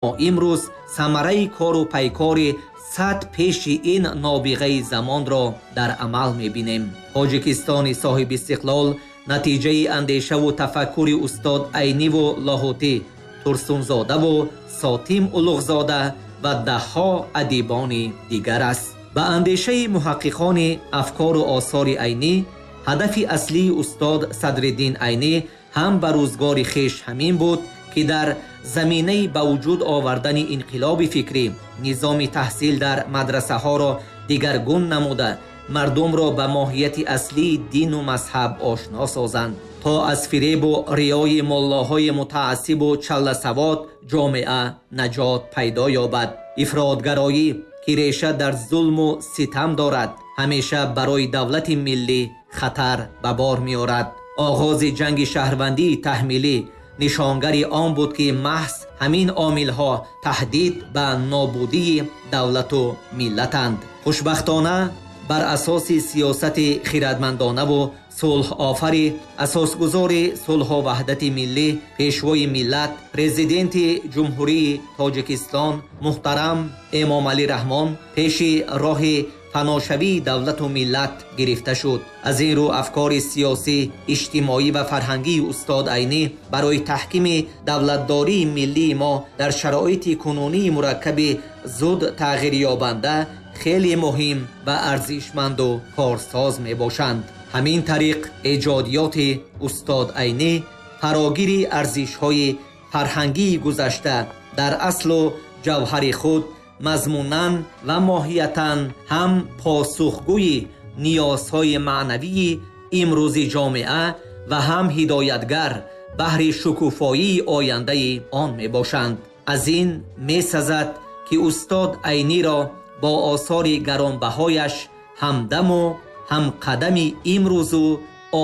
ما امروز ثمره کار و پیکار صد پیش این نابغه زمان را در عمل می‌بینیم. تاجیکستان صاحب استقلال نتیجه اندیشه و تفکر استاد عینی و لاهوتی، ترسونزاده و ساتیم اولوغزاده و ده‌ها ادیبان دیگر است. به اندیشه محققان افکار و آثار عینی، هدف اصلی استاد صدرالدین عینی هم به روزگار خویش همین بود که در زمینه به وجود آوردن انقلاب فکری نظام تحصیل در مدرسه ها را دیگرگون نموده مردم را به ماهیت اصلی دین و مذهب آشنا سازند تا از فریب و ریای ملاهای متعصب و چله سواد جامعه نجات پیدا یابد. افراطگرایی که ریشه در ظلم و ستم دارد همیشه برای دولت ملی خطر به بار می‌آورد. آغاز جنگ شهروندی تحمیلی نشانگر آن بود که محض همین عامل‌ها تهدید به نابودی دولت و ملتند. خوشبختانه بر اساس سیاست خردمندانه و صلح آفر اساسگزار صلح و وحدت ملی پیشوای ملت پرزیدنت جمهوری تاجیکستان محترم امام علی رحمان پیش راه فناشوی دولت و ملت گرفته شد. از این رو افکار سیاسی، اجتماعی و فرهنگی استاد عینی برای تحکیم دولتداری ملی ما در شرایط کنونی مرکب زود تغییر یابنده خیلی مهم و ارزشمند و کارساز می باشند. همین طریق ایجادیات استاد عینی فراگیر ارزش‌های فرهنگی گذشته در اصل و جوهر خود مضموناً و ماهیتاً هم پاسخگوی نیازهای معنوی امروز جامعه و هم هدایتگر بهر شکوفایی آینده آن می باشند. از این می سزد که استاد عینی را با آثار گرانبهایش همدم و هم قدم امروز و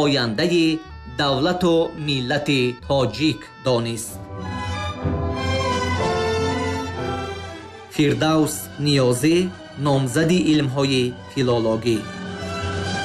آینده دولت و ملت تاجیک دانست. فردوس نیازی، نامزد علم‌های فیلولوژی.